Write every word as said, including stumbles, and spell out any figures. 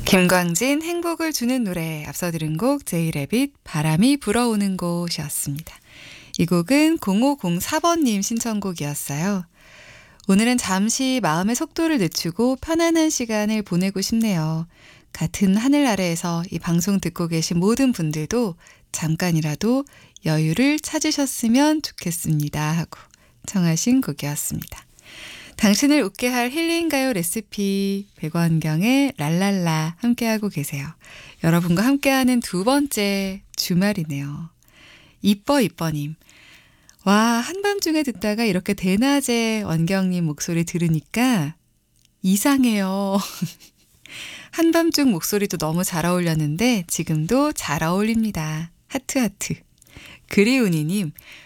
김광진 행복을 주는 노래, 앞서 들은 곡 제이레빗 바람이 불어오는 곳이었습니다. 이 곡은 공오공사 번님 신청곡이었어요. 오늘은 잠시 마음의 속도를 늦추고 편안한 시간을 보내고 싶네요. 같은 하늘 아래에서 이 방송 듣고 계신 모든 분들도 잠깐이라도 여유를 찾으셨으면 좋겠습니다 하고 청하신 곡이었습니다. 당신을 웃게 할 힐링가요 레시피 백원경의 랄랄라 함께하고 계세요. 여러분과 함께하는 두 번째 주말이네요. 이뻐 이뻐님. 와, 한밤중에 듣다가 이렇게 대낮에 원경님 목소리 들으니까 이상해요. 한밤중 목소리도 너무 잘 어울렸는데 지금도 잘 어울립니다. 하트 하트. 그리운이님.